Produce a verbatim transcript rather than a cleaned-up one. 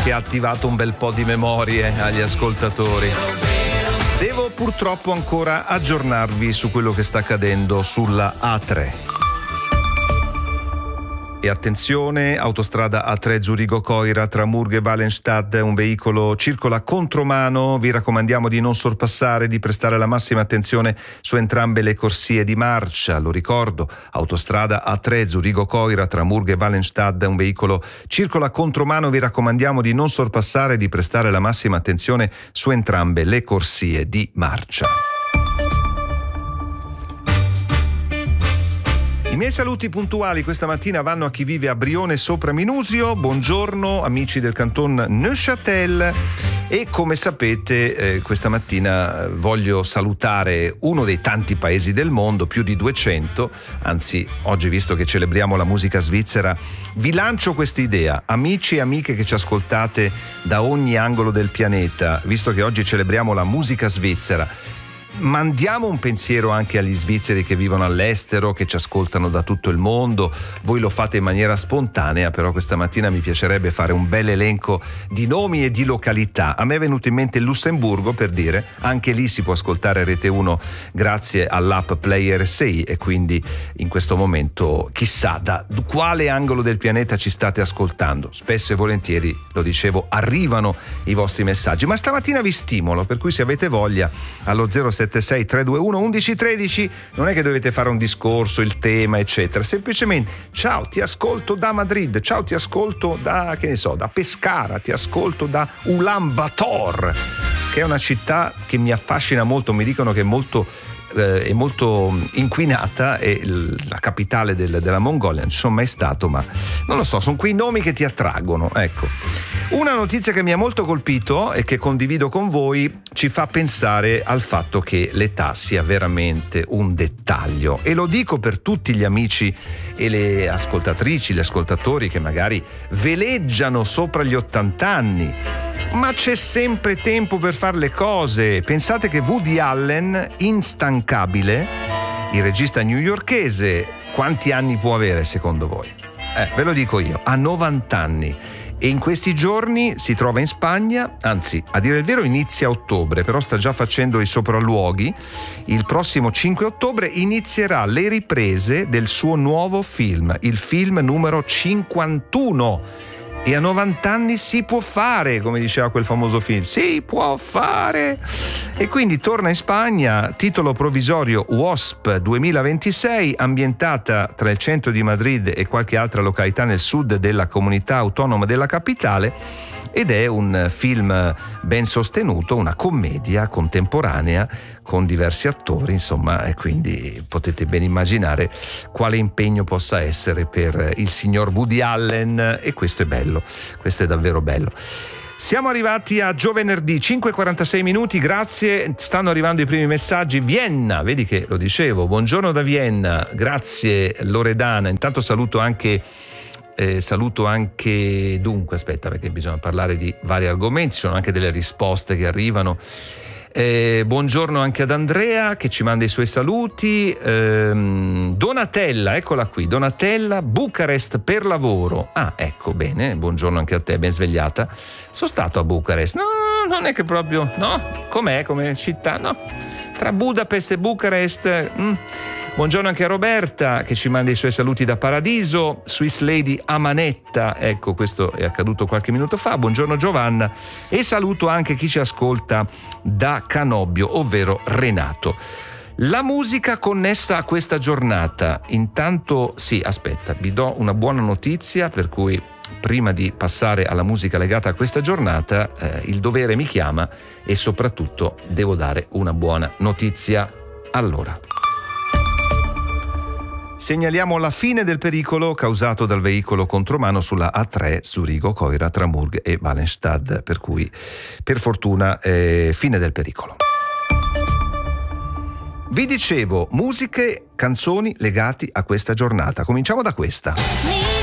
che ha attivato un bel po' di memorie agli ascoltatori. Devo purtroppo ancora aggiornarvi su quello che sta accadendo sulla A tre. E attenzione, autostrada A tre Zurigo-Coira tra Murg e Walenstad, un veicolo circola contromano, vi raccomandiamo di non sorpassare, di prestare la massima attenzione su entrambe le corsie di marcia. Lo ricordo, autostrada A tre Zurigo-Coira tra Murg e Walenstad, un veicolo circola contromano, vi raccomandiamo di non sorpassare, di prestare la massima attenzione su entrambe le corsie di marcia. I miei saluti puntuali questa mattina vanno a chi vive a Brione sopra Minusio. Buongiorno amici del canton Neuchâtel. E come sapete eh, questa mattina voglio salutare uno dei tanti paesi del mondo, più di duecento, anzi oggi, visto che celebriamo la musica svizzera, vi lancio questa idea. Amici e amiche che ci ascoltate da ogni angolo del pianeta, visto che oggi celebriamo la musica svizzera, mandiamo un pensiero anche agli svizzeri che vivono all'estero, che ci ascoltano da tutto il mondo. Voi lo fate in maniera spontanea, però questa mattina mi piacerebbe fare un bel elenco di nomi e di località. A me è venuto in mente il Lussemburgo, per dire, anche lì si può ascoltare Rete uno grazie all'app Play R S I, e quindi in questo momento chissà da quale angolo del pianeta ci state ascoltando. Spesso e volentieri, lo dicevo, arrivano i vostri messaggi, ma stamattina vi stimolo, per cui se avete voglia allo zero sette sei tre due uno uno uno uno tre non è che dovete fare un discorso, il tema eccetera, semplicemente ciao, ti ascolto da Madrid, ciao, ti ascolto da, che ne so, da Pescara, ti ascolto da Ulaanbaatar, che è una città che mi affascina molto, mi dicono che è molto è molto inquinata, è la capitale del, della Mongolia. Non ci sono mai stato, ma non lo so, sono quei nomi che ti attraggono, ecco. Una notizia che mi ha molto colpito e che condivido con voi ci fa pensare al fatto che l'età sia veramente un dettaglio, e lo dico per tutti gli amici e le ascoltatrici, gli ascoltatori che magari veleggiano sopra gli ottanta anni. Ma c'è sempre tempo per fare le cose. Pensate che Woody Allen, instancabile, il regista newyorkese, quanti anni può avere secondo voi? Eh, ve lo dico io, ha novanta anni. E in questi giorni si trova in Spagna, anzi, a dire il vero inizia a ottobre, però sta già facendo i sopralluoghi. Il prossimo cinque ottobre inizierà le riprese del suo nuovo film, il film numero cinquantuno. E a novanta anni si può fare, come diceva quel famoso film, si può fare. E quindi torna in Spagna, titolo provvisorio W A S P duemilaventisei, ambientata tra il centro di Madrid e qualche altra località nel sud della comunità autonoma della capitale, ed è un film ben sostenuto, una commedia contemporanea con diversi attori, insomma, e quindi potete ben immaginare quale impegno possa essere per il signor Woody Allen, e questo è bello, questo è davvero bello. Siamo arrivati a giovenerdì, cinque e quarantasei minuti, grazie, stanno arrivando i primi messaggi. Vienna, vedi che lo dicevo, buongiorno da Vienna, grazie Loredana. Intanto saluto anche Eh, saluto anche, dunque aspetta, perché bisogna parlare di vari argomenti, ci sono anche delle risposte che arrivano. Eh, buongiorno anche ad Andrea che ci manda i suoi saluti. eh, Donatella, eccola qui, Donatella, Bucarest per lavoro. Ah, ecco, bene, buongiorno anche a te, ben svegliata. Sono stato a Bucarest, no, non è che proprio, no, com'è come città, no, tra Budapest e Bucarest. mm. Buongiorno anche a Roberta che ci manda i suoi saluti da Paradiso, Swiss Lady Amanetta, ecco, questo è accaduto qualche minuto fa. Buongiorno Giovanna, e saluto anche chi ci ascolta da Canobbio, ovvero Renato. La musica connessa a questa giornata, intanto sì, aspetta, vi do una buona notizia, per cui prima di passare alla musica legata a questa giornata, eh, il dovere mi chiama e soprattutto devo dare una buona notizia. Allora, segnaliamo la fine del pericolo causato dal veicolo contromano sulla A tre Zurigo-Coira tra Murg e Walenstad, per cui per fortuna eh, fine del pericolo. Vi dicevo musiche, canzoni legati a questa giornata. Cominciamo da questa.